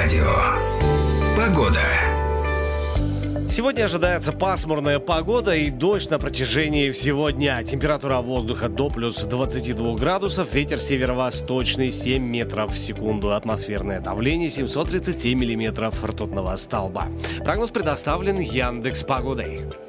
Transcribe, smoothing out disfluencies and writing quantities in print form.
радио. Погода. Сегодня ожидается пасмурная погода и дождь на протяжении всего дня. Температура воздуха до плюс 22 градусов, ветер северо-восточный 7 метров в секунду, атмосферное давление 737 миллиметров ртутного столба. Прогноз предоставлен Яндекс.Погодой.